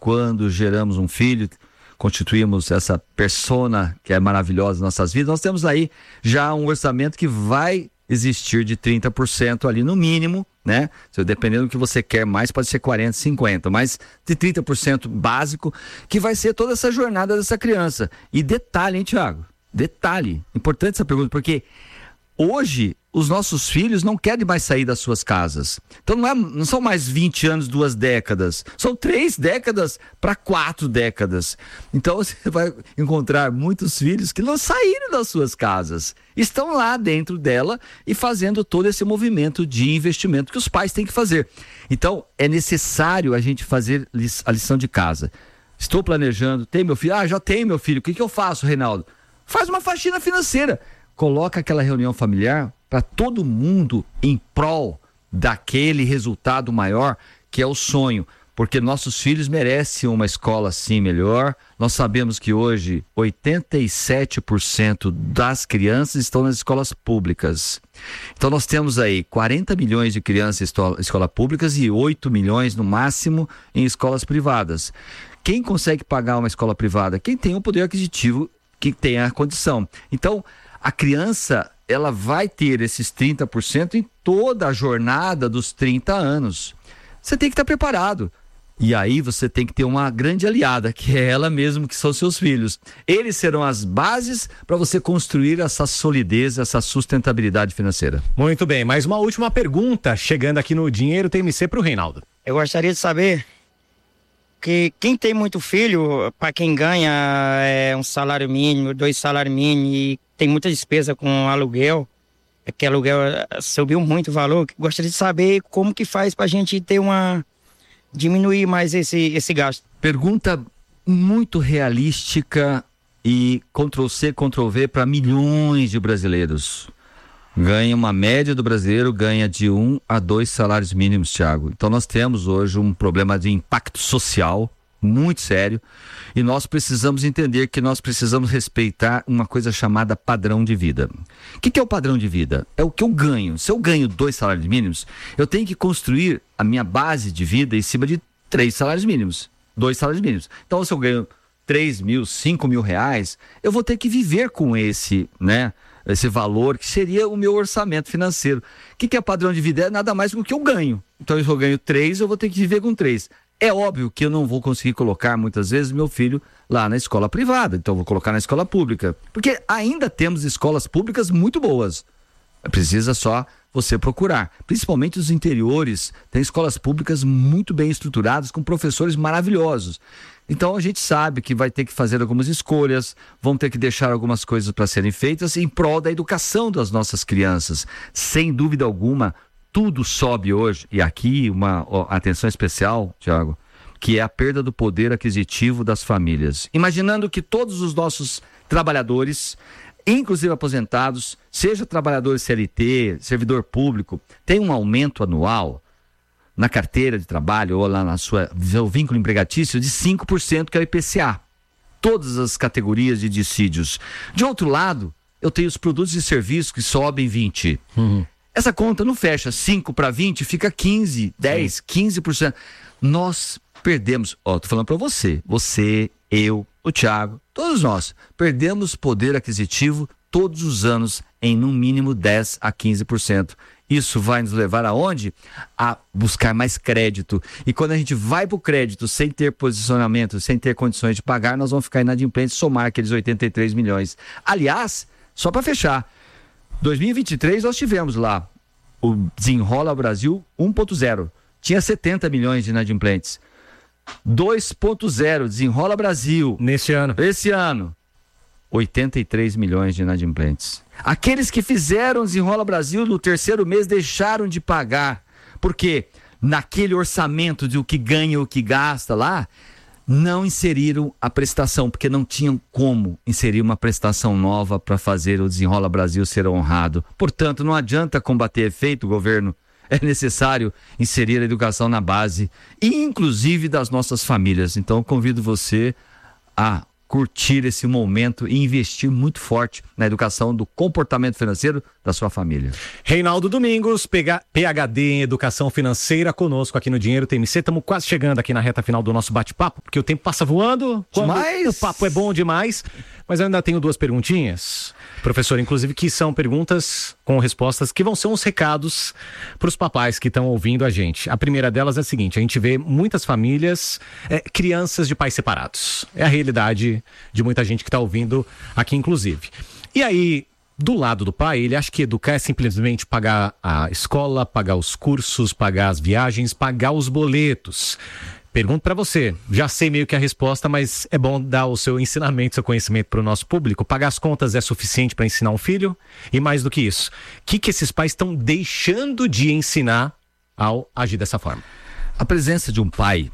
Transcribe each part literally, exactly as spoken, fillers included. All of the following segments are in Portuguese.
quando geramos um filho, constituímos essa persona que é maravilhosa nas nossas vidas, nós temos aí já um orçamento que vai existir de trinta por cento ali no mínimo, né? Dependendo do que você quer mais, pode ser quarenta, cinquenta, mas de trinta por cento básico, que vai ser toda essa jornada dessa criança. E detalhe, hein, Tiago? Detalhe, importante essa pergunta, porque hoje os nossos filhos não querem mais sair das suas casas. Então não, é, não são mais vinte anos, duas décadas. São três décadas para quatro décadas. Então você vai encontrar muitos filhos que não saíram das suas casas. Estão lá dentro dela e fazendo todo esse movimento de investimento que os pais têm que fazer. Então é necessário a gente fazer a lição de casa. Estou planejando, tem meu filho? Ah, já tenho meu filho. O que, que eu faço, Reinaldo? Faz uma faxina financeira. Coloca aquela reunião familiar para todo mundo em prol daquele resultado maior que é o sonho, porque nossos filhos merecem uma escola assim melhor. Nós sabemos que hoje oitenta e sete por cento das crianças estão nas escolas públicas. Então nós temos aí quarenta milhões de crianças em escola, escola públicas e oito milhões no máximo em escolas privadas. Quem consegue pagar uma escola privada? Quem tem um poder aquisitivo, que tem a condição. Então a criança, ela vai ter esses trinta por cento em toda a jornada dos trinta anos. Você tem que estar preparado. E aí você tem que ter uma grande aliada, que é ela mesmo, que são seus filhos. Eles serão as bases para você construir essa solidez, essa sustentabilidade financeira. Muito bem, mais uma última pergunta, chegando aqui no Dinheiro T M C para o Reinaldo. Eu gostaria de saber que quem tem muito filho, para quem ganha é, um salário mínimo, dois salários mínimos e tem muita despesa com aluguel, é que aluguel subiu muito o valor, gostaria de saber como que faz para a gente ter uma... diminuir mais esse, esse gasto. Pergunta muito realística e control C, control V para milhões de brasileiros. Ganha uma média do brasileiro, ganha de um a dois salários mínimos, Thiago. Então nós temos hoje um problema de impacto social muito sério e nós precisamos entender que nós precisamos respeitar uma coisa chamada padrão de vida. O que, que é o padrão de vida? É o que eu ganho. Se eu ganho dois salários mínimos, eu tenho que construir a minha base de vida em cima de três salários mínimos, dois salários mínimos. Então se eu ganho três mil, cinco mil reais, eu vou ter que viver com esse, né? Esse valor que seria o meu orçamento financeiro. O que, que é padrão de vida? É nada mais do que eu ganho. Então se eu ganho três, eu vou ter que viver com três. É óbvio que eu não vou conseguir colocar muitas vezes meu filho lá na escola privada, então eu vou colocar na escola pública, porque ainda temos escolas públicas muito boas. Precisa só você procurar. Principalmente os interiores, tem escolas públicas muito bem estruturadas, com professores maravilhosos. Então a gente sabe que vai ter que fazer algumas escolhas, vão ter que deixar algumas coisas para serem feitas em prol da educação das nossas crianças. Sem dúvida alguma, tudo sobe hoje. E aqui uma ó, atenção especial, Thiago, que é a perda do poder aquisitivo das famílias. Imaginando que todos os nossos trabalhadores, inclusive aposentados, seja trabalhador C L T, servidor público, tem um aumento anual na carteira de trabalho ou lá na sua seu vínculo empregatício de cinco por cento, que é o I P C A. Todas as categorias de dissídios. De outro lado, eu tenho os produtos e serviços que sobem vinte por cento. Uhum. Essa conta não fecha, cinco para vinte, fica quinze, dez, Sim. quinze por cento. Nós perdemos, ó, tô falando para você, você, eu, o Thiago, todos nós, perdemos poder aquisitivo todos os anos em no mínimo dez a quinze por cento. Isso vai nos levar aonde? A buscar mais crédito. E quando a gente vai para o crédito sem ter posicionamento, sem ter condições de pagar, nós vamos ficar inadimplentes, somar aqueles oitenta e três milhões. Aliás, só para fechar, dois mil e vinte e três nós tivemos lá o Desenrola Brasil um ponto zero. Tinha setenta milhões de inadimplentes. dois ponto zero, Desenrola Brasil. Nesse ano. Esse ano. oitenta e três milhões de inadimplentes. Aqueles que fizeram Desenrola Brasil no terceiro mês deixaram de pagar. Porque naquele orçamento de o que ganha e o que gasta lá, não inseriram a prestação, porque não tinham como inserir uma prestação nova para fazer o Desenrola Brasil ser honrado. Portanto, não adianta combater efeito, governo. É necessário inserir a educação na base, inclusive das nossas famílias. Então, convido você a curtir esse momento e investir muito forte na educação do comportamento financeiro da sua família. Reinaldo Domingos, P H D em Educação Financeira, conosco aqui no Dinheiro T M C. Estamos quase chegando aqui na reta final do nosso bate-papo, porque o tempo passa voando. Demais! O papo é bom demais, mas eu ainda tenho duas perguntinhas, professor, inclusive, que são perguntas com respostas que vão ser uns recados para os papais que estão ouvindo a gente. A primeira delas é a seguinte: a gente vê muitas famílias, é, crianças de pais separados. É a realidade de muita gente que está ouvindo aqui, inclusive. E aí, do lado do pai, ele acha que educar é simplesmente pagar a escola, pagar os cursos, pagar as viagens, pagar os boletos. Pergunto para você, já sei meio que a resposta, mas é bom dar o seu ensinamento, seu conhecimento para o nosso público. Pagar as contas é suficiente para ensinar um filho? E mais do que isso, o que, que esses pais estão deixando de ensinar ao agir dessa forma? A presença de um pai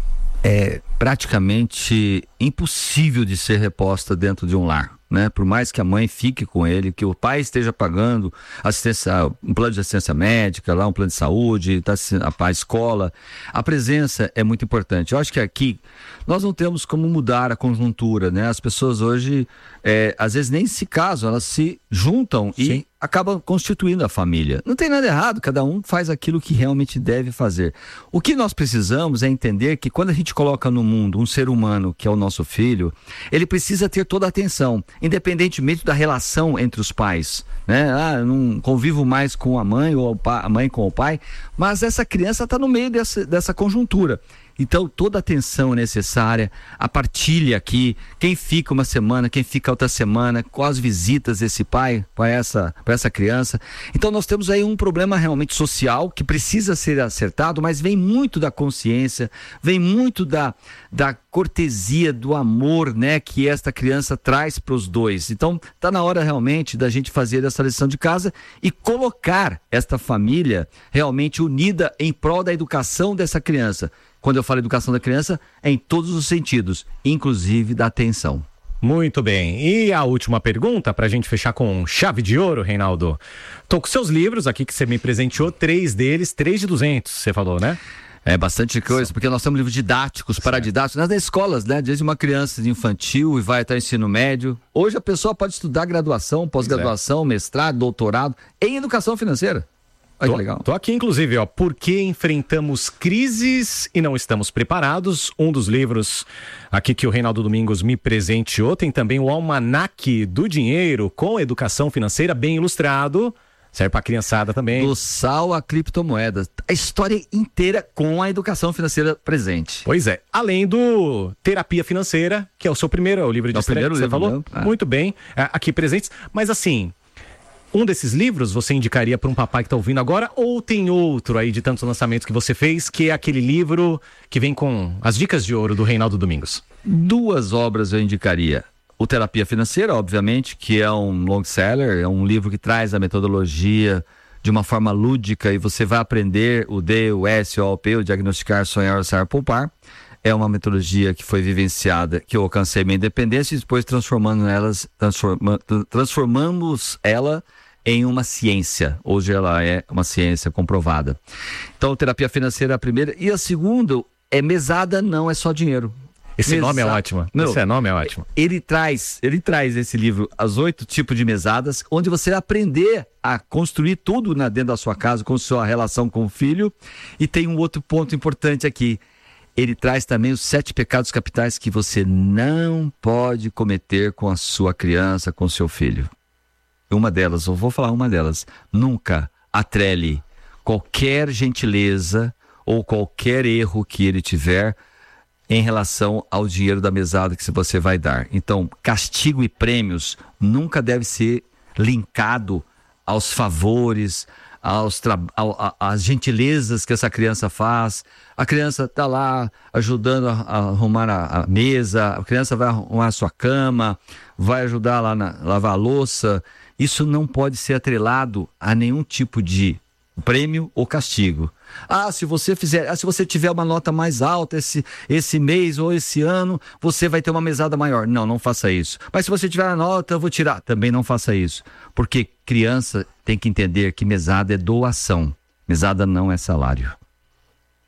é praticamente impossível de ser reposta dentro de um lar, né? Por mais que a mãe fique com ele, que o pai esteja pagando assistência, um plano de assistência médica, lá um plano de saúde, tá, a escola, a presença é muito importante. Eu acho que aqui nós não temos como mudar a conjuntura, né? As pessoas hoje, é, às vezes nem se casam, elas se juntam e Sim. acabam constituindo a família. Não tem nada errado, cada um faz aquilo que realmente deve fazer. O que nós precisamos é entender que quando a gente coloca no mundo um ser humano, que é o nosso filho, ele precisa ter toda a atenção, independentemente da relação entre os pais, né? Ah, eu não convivo mais com a mãe ou a mãe com o pai, mas essa criança está no meio dessa, dessa conjuntura. Então, toda a atenção necessária, a partilha aqui, quem fica uma semana, quem fica outra semana, quais visitas desse pai para essa, para essa criança. Então, nós temos aí um problema realmente social que precisa ser acertado, mas vem muito da consciência, vem muito da, da cortesia, do amor, né, que esta criança traz para os dois. Então, está na hora realmente da gente fazer essa lição de casa e colocar esta família realmente unida em prol da educação dessa criança. Quando eu falo educação da criança, é em todos os sentidos, inclusive da atenção. Muito bem. E a última pergunta, para a gente fechar com chave de ouro, Reinaldo. Tô com seus livros aqui que você me presenteou, três deles, três de duzentos, você falou, né? É bastante coisa, porque nós temos livros didáticos, paradidáticos, nas escolas, né? Desde uma criança de infantil e vai até o ensino médio. Hoje a pessoa pode estudar graduação, pós-graduação, mestrado, doutorado em educação financeira. Olha tô, que legal. Tô aqui, inclusive, ó, Por que enfrentamos crises e não estamos preparados? Um dos livros aqui que o Reinaldo Domingos me presenteou. Tem também o Almanaque do Dinheiro com Educação Financeira, bem ilustrado. Serve pra criançada também. Do sal à criptomoeda. A história inteira com a educação financeira presente. Pois é. Além do Terapia Financeira, que é o seu primeiro, é o livro de é estreia que você livro, falou. Ah. Muito bem. Aqui presentes. Mas assim... Um desses livros você indicaria para um papai que está ouvindo agora, ou tem outro aí de tantos lançamentos que você fez, que é aquele livro que vem com as dicas de ouro do Reinaldo Domingos? Duas obras eu indicaria. O Terapia Financeira, obviamente, que é um long seller, é um livro que traz a metodologia de uma forma lúdica e você vai aprender o D, o S, o O P, o diagnosticar, sonhar, orçar, poupar. É uma metodologia que foi vivenciada, que eu alcancei minha independência e depois transformando elas, transforma, transformamos ela em uma ciência. Hoje ela é uma ciência comprovada. Então, Terapia Financeira é a primeira. E a segunda é Mesada Não É Só Dinheiro. Esse Mesa... nome é ótimo. Não, esse nome é ótimo. Ele traz, ele traz esse livro, As Oito Tipos de Mesadas, onde você vai aprender a construir tudo na, dentro da sua casa, com sua relação com o filho. E tem um outro ponto importante aqui. Ele traz também os sete pecados capitais que você não pode cometer com a sua criança, com o seu filho. Uma delas, eu vou falar uma delas. Nunca atrele qualquer gentileza ou qualquer erro que ele tiver em relação ao dinheiro da mesada que você vai dar. Então, castigo e prêmios nunca deve ser linkado aos favores, aos tra... às gentilezas que essa criança faz. A criança está lá ajudando a, a arrumar a, a mesa, a criança vai arrumar a sua cama, vai ajudar lá na lavar a louça. Isso não pode ser atrelado a nenhum tipo de prêmio ou castigo. Ah, se você fizer, ah, se você tiver uma nota mais alta esse, esse mês ou esse ano, você vai ter uma mesada maior. Não, não faça isso. Mas se você tiver a nota, eu vou tirar. Também não faça isso. Porque criança tem que entender que mesada é doação. Mesada não é salário.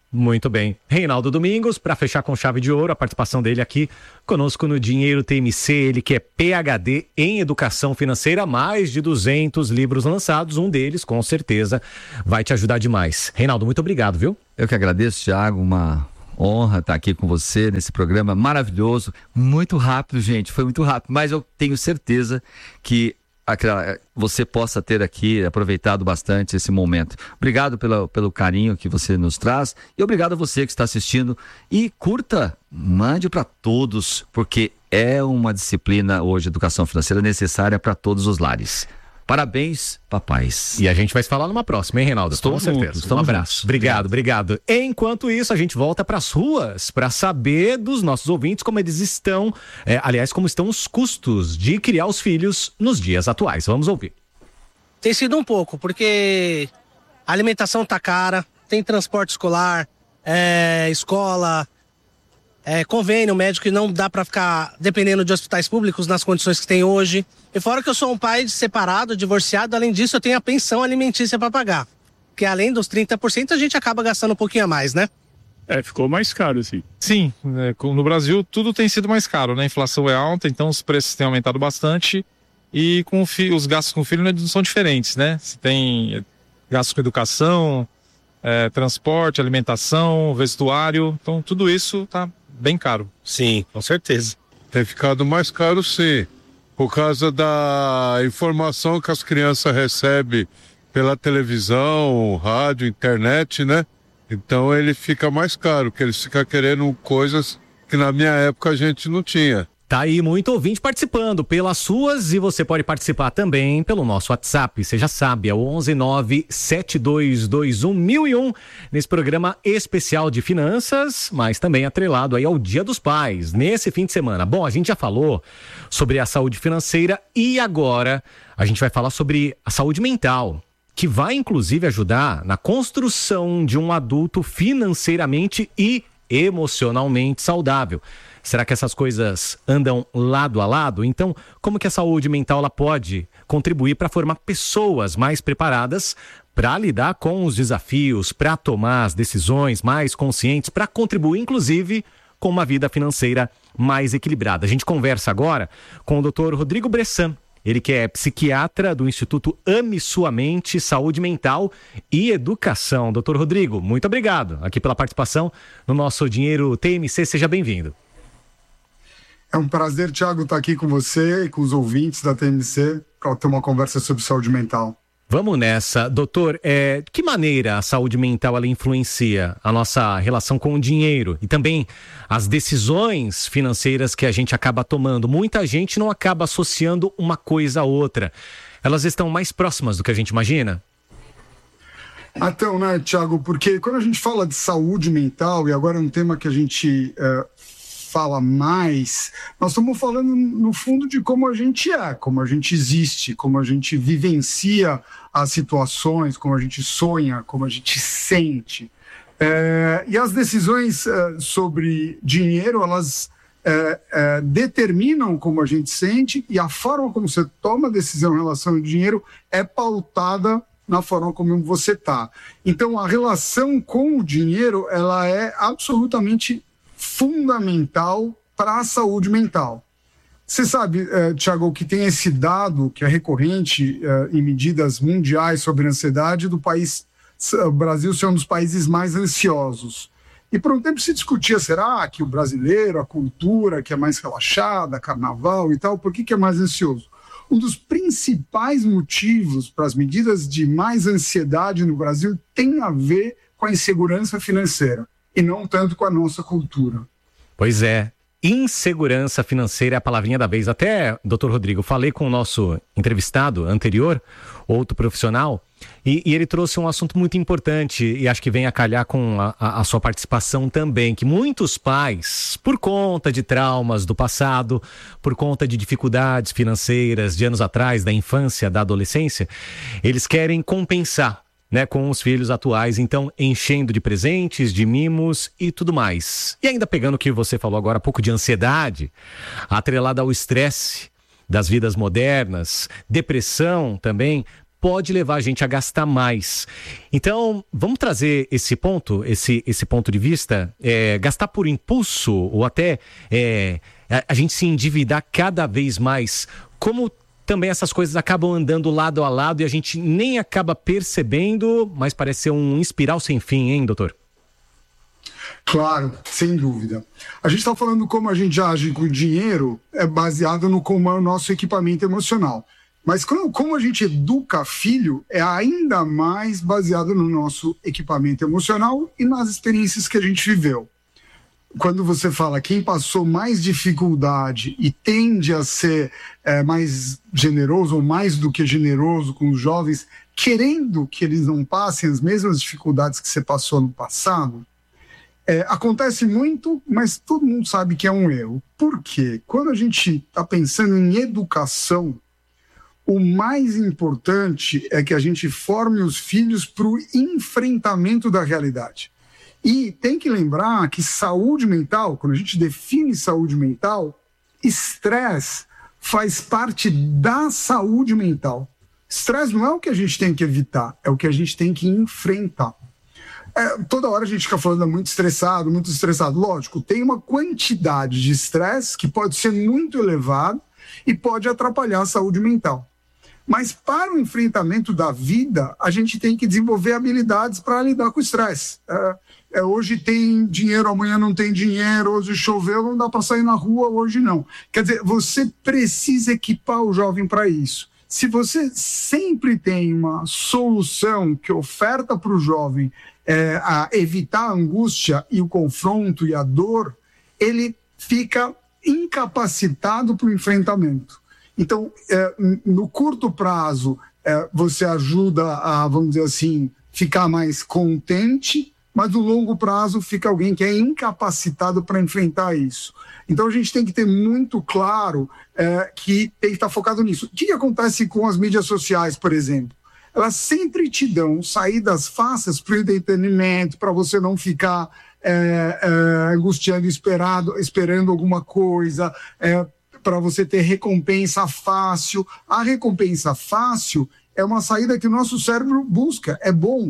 Muito bem. Reinaldo Domingos, para fechar com chave de ouro, a participação dele aqui conosco no Dinheiro T M C, ele que é P H D em Educação Financeira, mais de duzentos livros lançados, um deles, com certeza, vai te ajudar demais. Reinaldo, muito obrigado, viu? Eu que agradeço, Thiago, uma honra estar aqui com você nesse programa maravilhoso, muito rápido, gente, foi muito rápido, mas eu tenho certeza que você possa ter aqui aproveitado bastante esse momento. Obrigado pela, pelo carinho que você nos traz e obrigado a você que está assistindo e curta, mande para todos, porque é uma disciplina hoje, educação financeira, necessária para todos os lares. Parabéns, papais. E a gente vai se falar numa próxima, hein, Reinaldo? Estamos Com certeza. juntos, Um abraço. juntos. Obrigado, obrigado. Enquanto isso, a gente volta para as ruas para saber dos nossos ouvintes como eles estão, é, aliás, como estão os custos de criar os filhos nos dias atuais. Vamos ouvir. Tem sido um pouco, porque a alimentação tá cara, tem transporte escolar, é, escola, é, convênio médico, que não dá para ficar dependendo de hospitais públicos nas condições que tem hoje. E fora que eu sou um pai separado, divorciado, além disso eu tenho a pensão alimentícia para pagar. Que além dos trinta por cento a gente acaba gastando um pouquinho a mais, né? É, ficou mais caro, sim. Sim, é, no Brasil tudo tem sido mais caro, né? A inflação é alta, então os preços têm aumentado bastante e com o fi- os gastos com o filho não são diferentes, né? Você tem gastos com educação, é, transporte, alimentação, vestuário, então tudo isso tá bem caro. Sim, com certeza. Tem ficado mais caro, sim, por causa da informação que as crianças recebem pela televisão, rádio, internet, né? Então ele fica mais caro, porque eles ficam querendo coisas que na minha época a gente não tinha. Tá aí muito ouvinte participando pelas suas e você pode participar também pelo nosso WhatsApp, você já sabe, é o onze nove sete dois dois um mil e um, nesse programa especial de finanças, mas também atrelado aí ao Dia dos Pais, nesse fim de semana. Bom, a gente já falou sobre a saúde financeira e agora a gente vai falar sobre a saúde mental, que vai inclusive ajudar na construção de um adulto financeiramente e emocionalmente saudável. Será que essas coisas andam lado a lado? Então, como que a saúde mental ela pode contribuir para formar pessoas mais preparadas para lidar com os desafios, para tomar as decisões mais conscientes, para contribuir, inclusive, com uma vida financeira mais equilibrada? A gente conversa agora com o doutor Rodrigo Bressan. Ele que é psiquiatra do Instituto Ame Sua Mente, Saúde Mental e Educação. doutor Rodrigo, muito obrigado aqui pela participação no nosso Dinheiro T M C. Seja bem-vindo. É um prazer, Thiago, estar aqui com você e com os ouvintes da T M C para ter uma conversa sobre saúde mental. Vamos nessa. Doutor, é, de que maneira a saúde mental ela influencia a nossa relação com o dinheiro e também as decisões financeiras que a gente acaba tomando? Muita gente não acaba associando uma coisa a outra. Elas estão mais próximas do que a gente imagina? Então, né, Thiago, porque quando a gente fala de saúde mental, e agora é um tema que a gente uh, fala mais, nós estamos falando, no fundo, de como a gente é, como a gente existe, como a gente vivencia as situações, como a gente sonha, como a gente sente. É, e as decisões uh, sobre dinheiro, elas uh, uh, determinam como a gente sente, e a forma como você toma a decisão em relação ao dinheiro é pautada na forma como você está. Então, a relação com o dinheiro, ela é absolutamente fundamental para a saúde mental. Você sabe, uh, Thiago, que tem esse dado que é recorrente uh, em medidas mundiais sobre ansiedade do país, o Brasil ser um dos países mais ansiosos. E por um tempo se discutia, será que o brasileiro, a cultura que é mais relaxada, carnaval e tal, por que, que é mais ansioso? Um dos principais motivos para as medidas de mais ansiedade no Brasil tem a ver com a insegurança financeira e não tanto com a nossa cultura. Pois é. Insegurança financeira é a palavrinha da vez. Até, doutor Rodrigo, falei com o nosso entrevistado anterior, outro profissional, e, e ele trouxe um assunto muito importante e acho que vem a calhar com a, a, a sua participação também, que muitos pais, por conta de traumas do passado, por conta de dificuldades financeiras de anos atrás, da infância, da adolescência, eles querem compensar, né, com os filhos atuais, então enchendo de presentes, de mimos e tudo mais. E ainda pegando o que você falou agora, um pouco de ansiedade, atrelada ao estresse das vidas modernas, depressão também, pode levar a gente a gastar mais. Então, vamos trazer esse ponto, esse, esse ponto de vista, é, gastar por impulso ou até é, a, a gente se endividar cada vez mais, como também essas coisas acabam andando lado a lado e a gente nem acaba percebendo, mas parece ser um espiral sem fim, hein, doutor? Claro, sem dúvida. A gente está falando como a gente age com o dinheiro, é baseado no como é o nosso equipamento emocional. Mas como, como a gente educa filho, é ainda mais baseado no nosso equipamento emocional e nas experiências que a gente viveu. Quando você fala quem passou mais dificuldade e tende a ser é, mais generoso ou mais do que generoso com os jovens, querendo que eles não passem as mesmas dificuldades que você passou no passado, É, acontece muito, mas todo mundo sabe que é um erro. Por quê? Quando a gente está pensando em educação, o mais importante é que a gente forme os filhos para o enfrentamento da realidade. E tem que lembrar que saúde mental, quando a gente define saúde mental, estresse faz parte da saúde mental. Estresse não é o que a gente tem que evitar, é o que a gente tem que enfrentar. É, toda hora a gente fica falando muito estressado, muito estressado. Lógico, tem uma quantidade de estresse que pode ser muito elevado e pode atrapalhar a saúde mental. Mas para o enfrentamento da vida, a gente tem que desenvolver habilidades para lidar com o estresse. É, é, hoje tem dinheiro, amanhã não tem dinheiro, hoje choveu, não dá para sair na rua, hoje não. Quer dizer, você precisa equipar o jovem para isso. Se você sempre tem uma solução que oferta para o jovem É, a evitar a angústia e o confronto e a dor, ele fica incapacitado para o enfrentamento. Então, é, no curto prazo, é, você ajuda a, vamos dizer assim, ficar mais contente, mas no longo prazo fica alguém que é incapacitado para enfrentar isso. Então, a gente tem que ter muito claro é, que tem que estar focado nisso. O que, que acontece com as mídias sociais, por exemplo? Elas sempre te dão saídas fáceis para o entretenimento, para você não ficar é, é, angustiando, esperado, esperando alguma coisa, é, para você ter recompensa fácil. A recompensa fácil é uma saída que o nosso cérebro busca, é bom,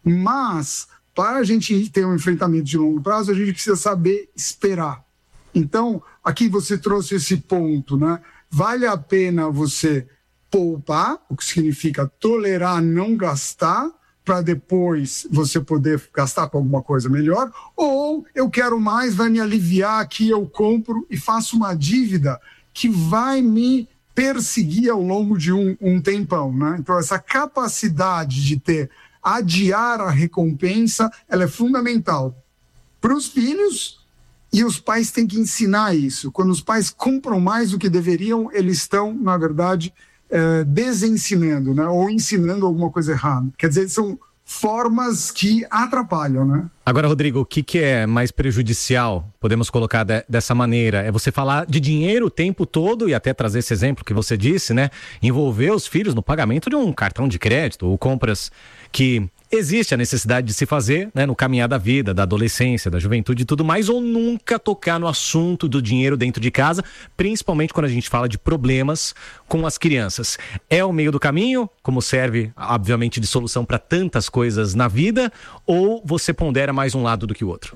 mas para a gente ter um enfrentamento de longo prazo, a gente precisa saber esperar. Então, aqui você trouxe esse ponto, né? Vale a pena você poupar, o que significa tolerar não gastar, para depois você poder gastar com alguma coisa melhor, ou eu quero mais, vai me aliviar aqui, eu compro e faço uma dívida que vai me perseguir ao longo de um, um tempão, né? Então essa capacidade de ter, adiar a recompensa, ela é fundamental para os filhos, e os pais têm que ensinar isso. Quando os pais compram mais do que deveriam, eles estão, na verdade, É, desensinando, né? Ou ensinando alguma coisa errada. Quer dizer, são formas que atrapalham, né? Agora, Rodrigo, o que, que é mais prejudicial, podemos colocar de, dessa maneira? É você falar de dinheiro o tempo todo e até trazer esse exemplo que você disse, né? Envolver os filhos no pagamento de um cartão de crédito ou compras que existe a necessidade de se fazer, né, no caminhar da vida, da adolescência, da juventude e tudo mais, ou nunca tocar no assunto do dinheiro dentro de casa, principalmente quando a gente fala de problemas com as crianças. É o meio do caminho, como serve, obviamente, de solução para tantas coisas na vida, ou você pondera mais um lado do que o outro?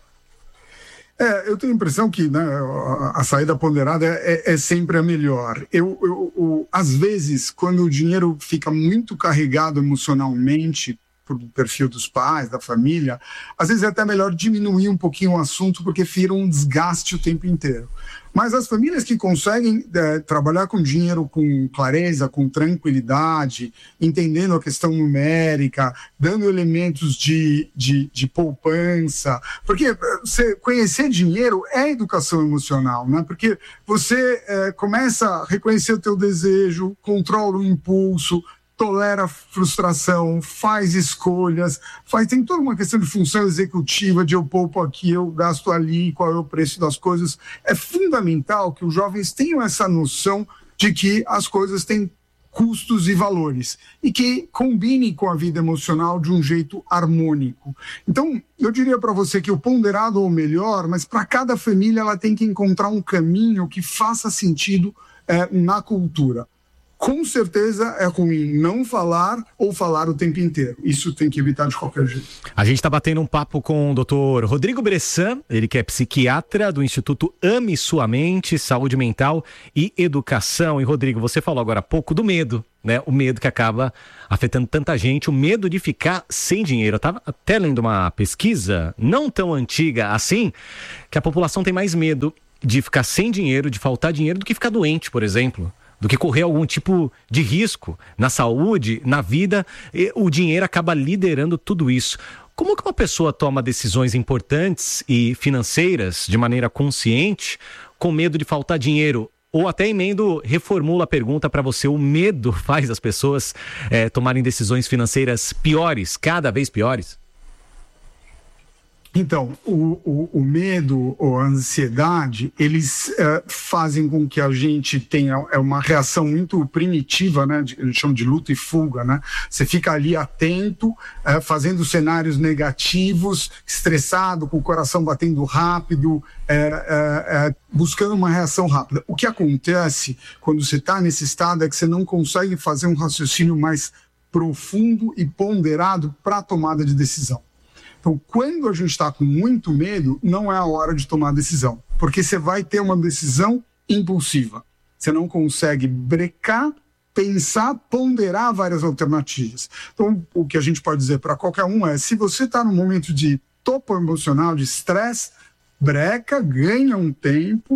É, eu tenho a impressão que, né, a, a saída ponderada é, é, é sempre a melhor. Eu, eu, eu, às vezes, quando o dinheiro fica muito carregado emocionalmente, por perfil dos pais, da família, às vezes é até melhor diminuir um pouquinho o assunto, porque vira um desgaste o tempo inteiro. Mas as famílias que conseguem é, trabalhar com dinheiro com clareza, com tranquilidade, entendendo a questão numérica, dando elementos de, de, de poupança, porque você conhecer dinheiro é educação emocional, né? Porque você é, começa a reconhecer o teu desejo, controla o impulso, tolera frustração, faz escolhas, faz, tem toda uma questão de função executiva, de eu poupo aqui, eu gasto ali, qual é o preço das coisas. É fundamental que os jovens tenham essa noção de que as coisas têm custos e valores e que combinem com a vida emocional de um jeito harmônico. Então, eu diria para você que o ponderado é o melhor, mas para cada família ela tem que encontrar um caminho que faça sentido é, na cultura. com certeza é ruim não falar ou falar o tempo inteiro. Isso tem que evitar de qualquer jeito. A gente está batendo um papo com o doutor Rodrigo Bressan, ele que é psiquiatra do Instituto Ame Sua Mente, Saúde Mental e Educação. E Rodrigo, você falou agora há pouco do medo, né? O medo que acaba afetando tanta gente, o medo de ficar sem dinheiro. Eu estava até lendo uma pesquisa, não tão antiga assim, que a população tem mais medo de ficar sem dinheiro, de faltar dinheiro, do que ficar doente, por exemplo. Do que correr algum tipo de risco na saúde, na vida, o dinheiro acaba liderando tudo isso. Como que uma pessoa toma decisões importantes e financeiras de maneira consciente, com medo de faltar dinheiro? Ou até emendo, reformula a pergunta para você, o medo faz as pessoas é, tomarem decisões financeiras piores, cada vez piores? Então, o, o, o medo ou a ansiedade, eles uh, fazem com que a gente tenha é uma reação muito primitiva, né? De, a gente chama de luta e fuga, né? Você fica ali atento, uh, fazendo cenários negativos, estressado, com o coração batendo rápido, uh, uh, uh, buscando uma reação rápida. O que acontece quando você está nesse estado é que você não consegue fazer um raciocínio mais profundo e ponderado para a tomada de decisão. Então, quando a gente está com muito medo, não é a hora de tomar decisão, porque você vai ter uma decisão impulsiva. Você não consegue brecar, pensar, ponderar várias alternativas. Então, o que a gente pode dizer para qualquer um é, se você está num momento de topo emocional, de estresse, breca, ganha um tempo,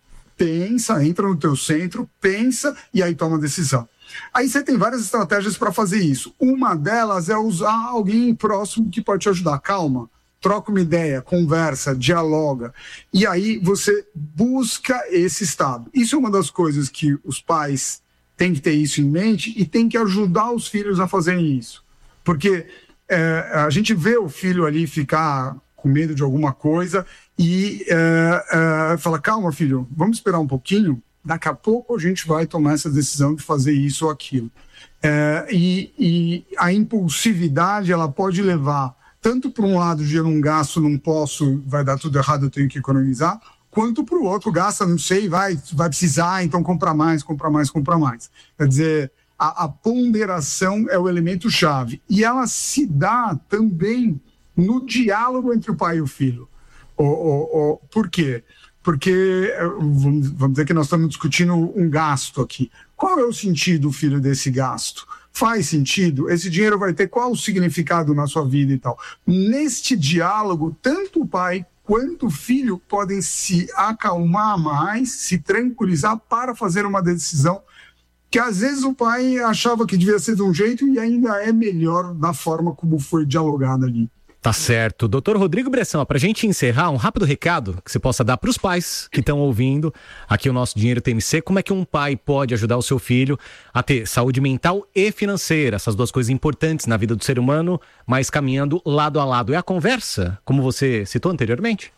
pensa, entra no teu centro, pensa e aí toma decisão. Aí você tem várias estratégias para fazer isso. Uma delas é usar alguém próximo que pode te ajudar. Calma, troca uma ideia, conversa, dialoga. E aí você busca esse estado. Isso é uma das coisas que os pais têm que ter isso em mente e têm que ajudar os filhos a fazerem isso. Porque é, a gente vê o filho ali ficar com medo de alguma coisa e é, é, fala, calma filho, vamos esperar um pouquinho. Daqui a pouco a gente vai tomar essa decisão de fazer isso ou aquilo. É, e, e a impulsividade, ela pode levar tanto para um lado de eu não gasto, não posso, vai dar tudo errado, eu tenho que economizar, quanto para o outro, gasta, não sei, vai, vai precisar, então compra mais, compra mais, compra mais. Quer dizer, a, a ponderação é o elemento chave. E ela se dá também no diálogo entre o pai e o filho. O, o, o, por quê? Porque, vamos dizer que nós estamos discutindo um gasto aqui. Qual é o sentido, filho, desse gasto? Faz sentido? Esse dinheiro vai ter qual o significado na sua vida e tal? Neste diálogo, tanto o pai quanto o filho podem se acalmar mais, se tranquilizar para fazer uma decisão que às vezes o pai achava que devia ser de um jeito e ainda é melhor da forma como foi dialogado ali. Tá certo. doutor Rodrigo Bressan, para a gente encerrar, um rápido recado que você possa dar para os pais que estão ouvindo aqui o nosso Dinheiro T M C. Como é que um pai pode ajudar o seu filho a ter saúde mental e financeira? Essas duas coisas importantes na vida do ser humano, mas caminhando lado a lado. É a conversa, como você citou anteriormente?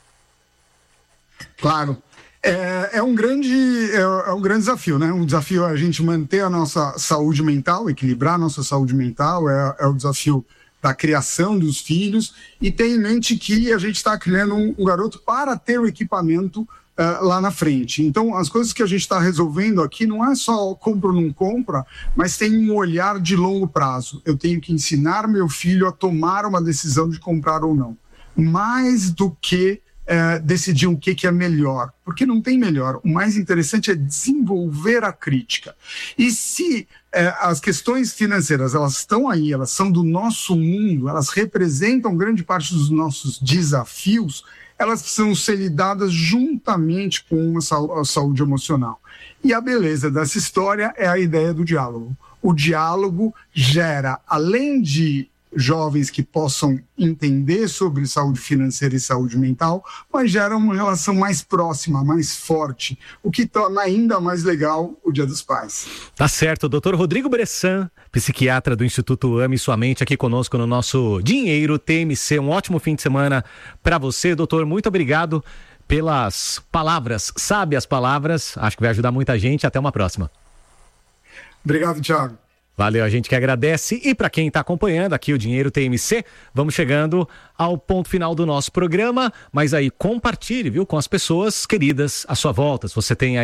Claro. É, é, um grande, é, é um grande desafio, né? Um desafio é a gente manter a nossa saúde mental, equilibrar a nossa saúde mental, é, é o desafio da criação dos filhos, e ter em mente que a gente está criando um, um garoto para ter o equipamento uh, lá na frente. Então, as coisas que a gente está resolvendo aqui não é só compra ou não compra, mas tem um olhar de longo prazo. Eu tenho que ensinar meu filho a tomar uma decisão de comprar ou não. Mais do que uh, decidir o que, que é melhor, porque não tem melhor. O mais interessante é desenvolver a crítica. E se É, as questões financeiras, elas estão aí, elas são do nosso mundo, elas representam grande parte dos nossos desafios, elas precisam ser lidadas juntamente com a, sa- a saúde emocional. E a beleza dessa história é a ideia do diálogo. O diálogo gera, além de jovens que possam entender sobre saúde financeira e saúde mental, mas gera uma relação mais próxima, mais forte, o que torna ainda mais legal o Dia dos Pais. Tá certo, doutor Rodrigo Bressan, psiquiatra do Instituto Ame Sua Mente, aqui conosco no nosso Dinheiro T M C. Um ótimo fim de semana para você, doutor. Muito obrigado pelas palavras, sábias palavras. Acho que vai ajudar muita gente. Até uma próxima. Obrigado, Thiago. Valeu, a gente que agradece. E para quem está acompanhando aqui o Dinheiro T M C, vamos chegando ao ponto final do nosso programa. Mas aí compartilhe, viu, com as pessoas queridas à sua volta. Se você tem aí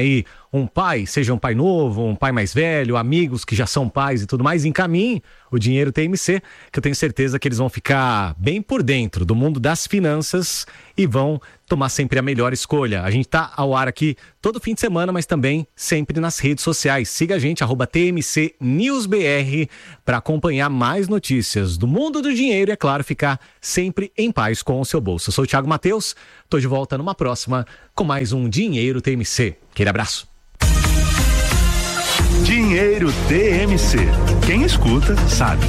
um pai, seja um pai novo, um pai mais velho, amigos que já são pais e tudo mais, encaminhe o Dinheiro T M C, que eu tenho certeza que eles vão ficar bem por dentro do mundo das finanças e vão tomar sempre a melhor escolha. A gente tá ao ar aqui todo fim de semana, mas também sempre nas redes sociais. Siga a gente, arroba T M C News B R, para acompanhar mais notícias do mundo do dinheiro e, é claro, ficar sempre em paz com o seu bolso. Eu sou o Thiago Matheus, tô de volta numa próxima com mais um Dinheiro T M C. Aquele abraço. Dinheiro T M C. Quem escuta, sabe.